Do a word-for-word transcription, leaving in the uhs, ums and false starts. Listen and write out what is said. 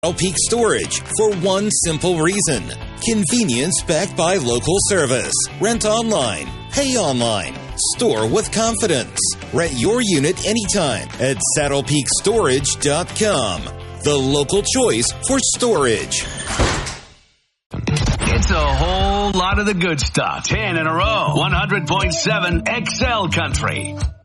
Saddle Peak Storage for one simple reason. Convenience backed by local service. Rent online. Pay online. Store with confidence. Rent your unit anytime at saddle peak storage dot com. The local choice for storage. It's a whole lot of the good stuff. Ten in a row. one hundred point seven X L Country.